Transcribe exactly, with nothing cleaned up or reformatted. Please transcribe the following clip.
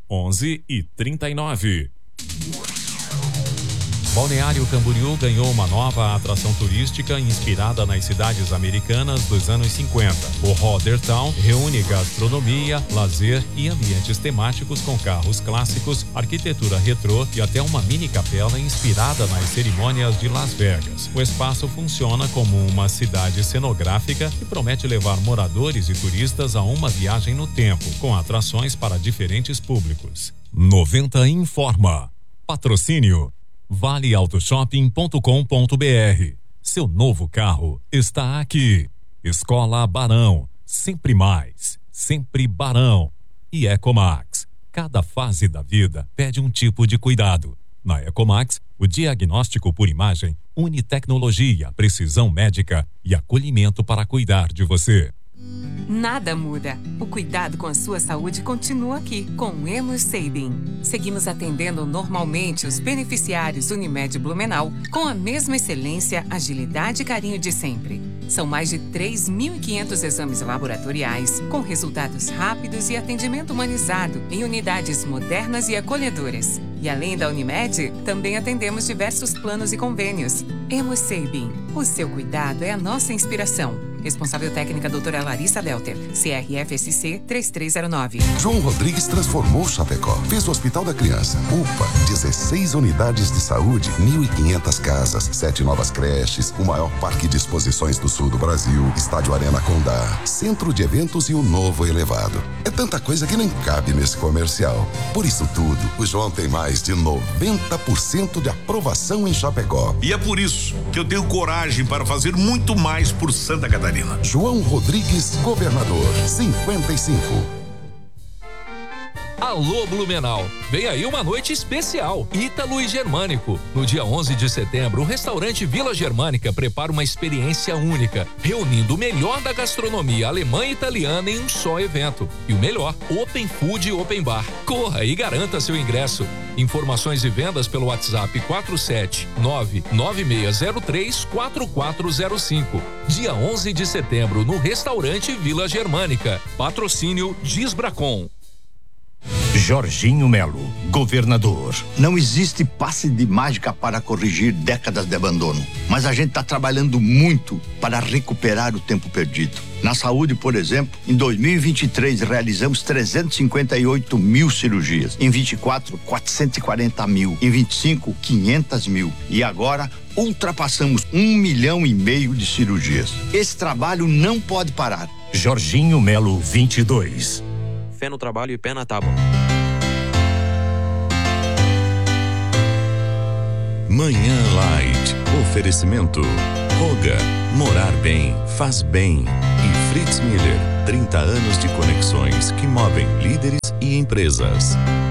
onze e trinta e nove. Balneário Camboriú ganhou uma nova atração turística inspirada nas cidades americanas dos anos cinquenta. O Roder Town reúne gastronomia, lazer e ambientes temáticos com carros clássicos, arquitetura retrô e até uma mini capela inspirada nas cerimônias de Las Vegas. O espaço funciona como uma cidade cenográfica e promete levar moradores e turistas a uma viagem no tempo, com atrações para diferentes públicos. noventa informa. Patrocínio vale auto shopping ponto com ponto br. Seu novo carro está aqui. Escola Barão, sempre mais, sempre Barão. E Ecomax, cada fase da vida pede um tipo de cuidado. Na Ecomax, o diagnóstico por imagem une tecnologia, precisão médica e acolhimento para cuidar de você. Nada muda. O cuidado com a sua saúde continua aqui, com o Hemosabin. Seguimos atendendo normalmente os beneficiários Unimed Blumenau com a mesma excelência, agilidade e carinho de sempre. São mais de três mil e quinhentos exames laboratoriais, com resultados rápidos e atendimento humanizado em unidades modernas e acolhedoras. E além da Unimed, também atendemos diversos planos e convênios. Hemosabin. O seu cuidado é a nossa inspiração. Responsável técnica doutora Larissa Delter, C R F S C três três zero nove. João Rodrigues transformou Chapecó. Fez o Hospital da Criança, U P A, dezesseis unidades de saúde, mil e quinhentas casas, sete novas creches, o maior parque de exposições do sul do Brasil, Estádio Arena Condá, centro de eventos e o novo elevado. É tanta coisa que nem cabe nesse comercial. Por isso tudo, o João tem mais de noventa por cento de aprovação em Chapecó. E é por isso que eu tenho coragem para fazer muito mais por Santa Catarina. João Rodrigues, governador, cinquenta e cinco. Alô Blumenau, vem aí uma noite especial, Ítalo e Germânico. No dia onze de setembro, o restaurante Vila Germânica prepara uma experiência única, reunindo o melhor da gastronomia alemã e italiana em um só evento. E o melhor, Open Food e Open Bar. Corra e garanta seu ingresso. Informações e vendas pelo WhatsApp quatro sete nove nove seis zero três quatro quatro zero cinco. Dia onze de setembro, no restaurante Vila Germânica. Patrocínio Gisbracon. Jorginho Melo, governador. Não existe passe de mágica para corrigir décadas de abandono, mas a gente está trabalhando muito para recuperar o tempo perdido. Na saúde, por exemplo, em dois mil e vinte e três realizamos trezentos e cinquenta e oito mil cirurgias, em vinte e quatro, quatrocentos e quarenta mil, em vinte e cinco, quinhentas mil e agora ultrapassamos um milhão e meio de cirurgias. Esse trabalho não pode parar. Jorginho Melo vinte e dois. Fé no trabalho e pé na tábua. Manhã Light. Oferecimento. Roga. Morar bem. Faz bem. E Fritz Miller. trinta anos de conexões que movem líderes e empresas.